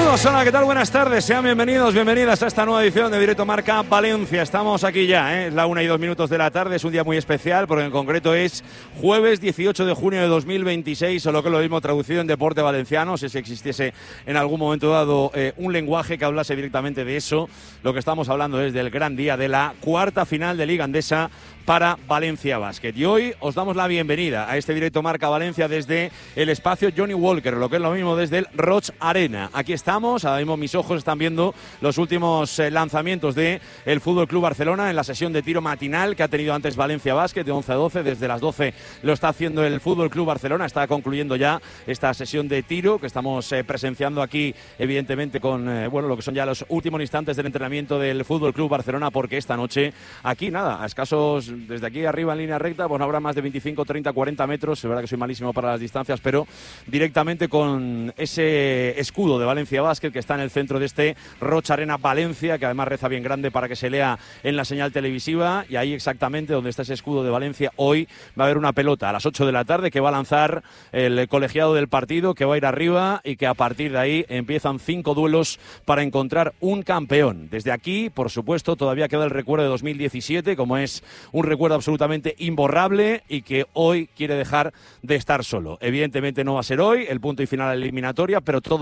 Saludos, hola, ¿qué tal? Buenas tardes, sean bienvenidos, bienvenidas a esta nueva edición de Directo Marca Valencia. Estamos aquí ya, es la 1:02 de la tarde, es un día muy especial porque en concreto es jueves 18 de junio de 2026, o lo que es lo mismo traducido en deporte valenciano, si existiese en algún momento dado un lenguaje que hablase directamente de eso. Lo que estamos hablando es del gran día de la cuarta final de Liga Endesa para Valencia Basket. Y hoy os damos la bienvenida a este Directo Marca Valencia desde el espacio Johnny Walker, lo que es lo mismo desde el Roig Arena. Aquí estamos, ahora mismo mis ojos están viendo los últimos lanzamientos del Fútbol Club Barcelona en la sesión de tiro matinal que ha tenido antes Valencia Basket de 11 a 12. Desde las 12 lo está haciendo el Fútbol Club Barcelona, está concluyendo ya esta sesión de tiro que estamos presenciando aquí, evidentemente con lo que son ya los últimos instantes del entrenamiento del Fútbol Club Barcelona, porque esta noche aquí nada, a escasos, desde aquí arriba en línea recta, pues no habrá más de 25, 30, 40 metros, es verdad que soy malísimo para las distancias, pero directamente con ese escudo de Valencia Basket que está en el centro de este Roig Arena Valencia, que además reza bien grande para que se lea en la señal televisiva, y ahí exactamente donde está ese escudo de Valencia, hoy va a haber una pelota a las 8 de la tarde que va a lanzar el colegiado del partido, que va a ir arriba y que a partir de ahí empiezan 5 duelos para encontrar un campeón. Desde aquí, por supuesto, todavía queda el recuerdo de 2017, como es un recuerdo absolutamente imborrable y que hoy quiere dejar de estar solo. Evidentemente no va a ser hoy el punto y final de la eliminatoria, pero todo